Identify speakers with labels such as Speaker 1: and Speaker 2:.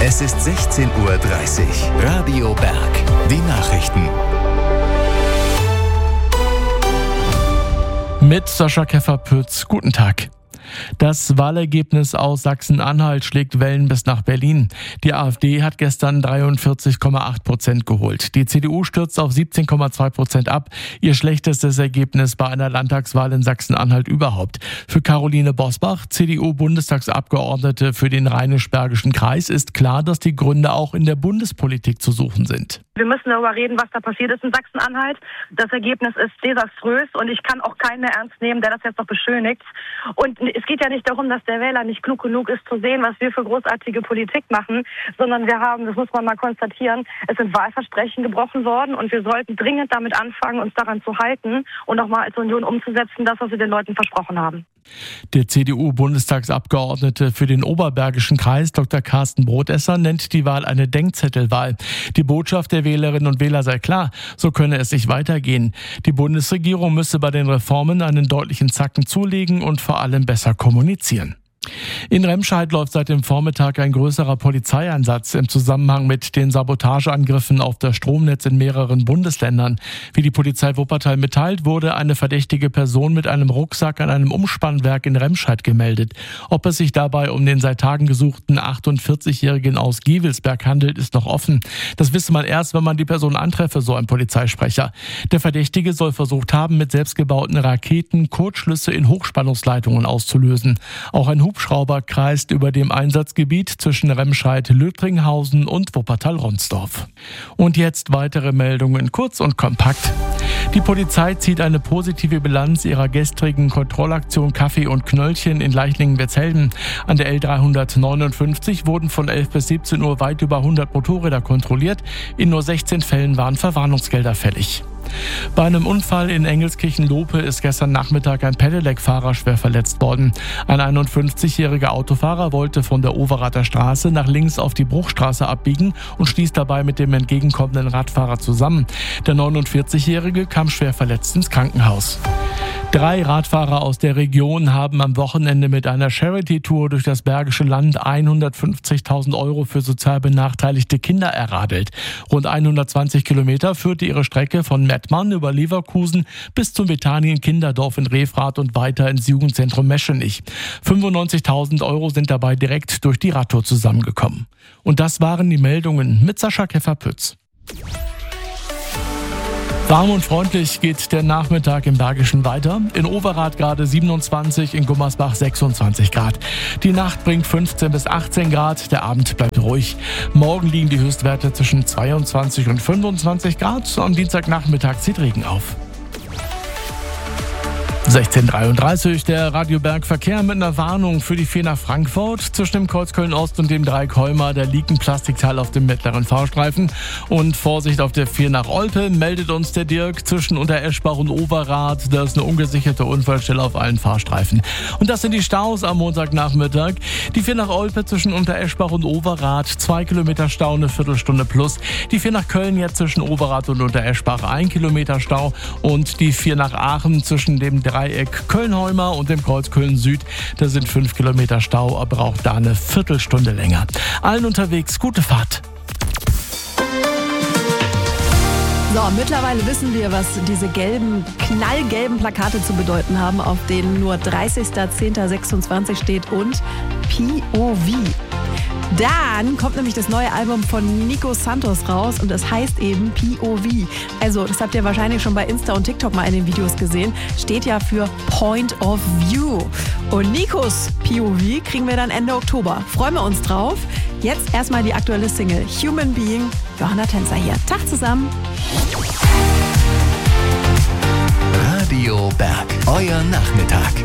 Speaker 1: Es ist 16:30 Uhr. Radio Berg. Die Nachrichten.
Speaker 2: Mit Sascha Keffer-Pütz. Guten Tag. Das Wahlergebnis aus Sachsen-Anhalt schlägt Wellen bis nach Berlin. Die AfD hat gestern 43,8% geholt. Die CDU stürzt auf 17,2% ab. Ihr schlechtestes Ergebnis bei einer Landtagswahl in Sachsen-Anhalt überhaupt. Für Caroline Bosbach, CDU-Bundestagsabgeordnete für den Rheinisch-Bergischen Kreis, ist klar, dass die Gründe auch in der Bundespolitik zu suchen sind.
Speaker 3: Wir müssen darüber reden, was da passiert ist in Sachsen-Anhalt. Das Ergebnis ist desaströs und ich kann auch keinen mehr ernst nehmen, der das jetzt noch beschönigt. Und es geht ja nicht darum, dass der Wähler nicht klug genug ist zu sehen, was wir für großartige Politik machen, sondern wir haben, das muss man mal konstatieren, es sind Wahlversprechen gebrochen worden und wir sollten dringend damit anfangen, uns daran zu halten und nochmal als Union umzusetzen, das, was wir den Leuten versprochen haben.
Speaker 2: Der CDU-Bundestagsabgeordnete für den Oberbergischen Kreis, Dr. Carsten Brodesser, nennt die Wahl eine Denkzettelwahl. Die Botschaft der Wählerinnen und Wähler sei klar, so könne es nicht weitergehen. Die Bundesregierung müsse bei den Reformen einen deutlichen Zacken zulegen und vor allem besser kommunizieren. In Remscheid läuft seit dem Vormittag ein größerer Polizeieinsatz im Zusammenhang mit den Sabotageangriffen auf das Stromnetz in mehreren Bundesländern. Wie die Polizei Wuppertal mitteilt, wurde eine verdächtige Person mit einem Rucksack an einem Umspannwerk in Remscheid gemeldet. Ob es sich dabei um den seit Tagen gesuchten 48-Jährigen aus Gievelsberg handelt, ist noch offen. Das wisse man erst, wenn man die Person antreffe, so ein Polizeisprecher. Der Verdächtige soll versucht haben, mit selbstgebauten Raketen Kurzschlüsse in Hochspannungsleitungen auszulösen. Auch ein Hubschrauber kreist über dem Einsatzgebiet zwischen Remscheid-Lüttringhausen und Wuppertal-Ronsdorf. Und jetzt weitere Meldungen, kurz und kompakt. Die Polizei zieht eine positive Bilanz ihrer gestrigen Kontrollaktion Kaffee und Knöllchen in Leichlingen-Wetzhelden. An der L359 wurden von 11 bis 17 Uhr weit über 100 Motorräder kontrolliert. In nur 16 Fällen waren Verwarnungsgelder fällig. Bei einem Unfall in Engelskirchen-Lope ist gestern Nachmittag ein Pedelec-Fahrer schwer verletzt worden. Ein 51-jähriger Autofahrer wollte von der Overater Straße nach links auf die Bruchstraße abbiegen und stieß dabei mit dem entgegenkommenden Radfahrer zusammen. Der 49-jährige kam schwer verletzt ins Krankenhaus. 3 Radfahrer aus der Region haben am Wochenende mit einer Charity-Tour durch das Bergische Land 150.000 € für sozial benachteiligte Kinder erradelt. Rund 120 Kilometer führte ihre Strecke von Mettmann über Leverkusen bis zum Bethanien-Kinderdorf in Refrath und weiter ins Jugendzentrum Meschenich. 95.000 € sind dabei direkt durch die Radtour zusammengekommen. Und das waren die Meldungen mit Sascha Keffer-Pütz. Warm und freundlich geht der Nachmittag im Bergischen weiter. In Overath gerade 27, in Gummersbach 26 Grad. Die Nacht bringt 15 bis 18 Grad, der Abend bleibt ruhig. Morgen liegen die Höchstwerte zwischen 22 und 25 Grad. Am Dienstagnachmittag zieht Regen auf. 16:33 der Radio Berg Verkehr mit einer Warnung für die 4 nach Frankfurt. Zwischen dem Kreuz Köln-Ost und dem Dreieck Heuma, da liegt ein Plastikteil auf dem mittleren Fahrstreifen. Und Vorsicht auf der 4 nach Olpe, meldet uns der Dirk. Zwischen Untereschbach und Overath, da ist eine ungesicherte Unfallstelle auf allen Fahrstreifen. Und das sind die Staus am Montagnachmittag. Die 4 nach Olpe zwischen Untereschbach und Overath, 2 Kilometer Stau, eine Viertelstunde plus. Die 4 nach Köln jetzt zwischen Overath und Untereschbach, 1 Kilometer Stau. Und die 4 nach Aachen zwischen dem Dreieck Köln-Heuma und dem Kreuz Köln-Süd. Da sind 5 Kilometer Stau, aber braucht da eine Viertelstunde länger. Allen unterwegs, gute Fahrt.
Speaker 4: So, mittlerweile wissen wir, was diese knallgelben Plakate zu bedeuten haben, auf denen nur 30.10.26 steht und POV. Dann kommt nämlich das neue Album von Nico Santos raus und das heißt eben POV. Also, das habt ihr wahrscheinlich schon bei Insta und TikTok mal in den Videos gesehen. Steht ja für Point of View. Und Nikos POV kriegen wir dann Ende Oktober. Freuen wir uns drauf. Jetzt erstmal die aktuelle Single Human Being. Johanna Tänzer hier. Tag zusammen.
Speaker 1: Radio Berg, euer Nachmittag.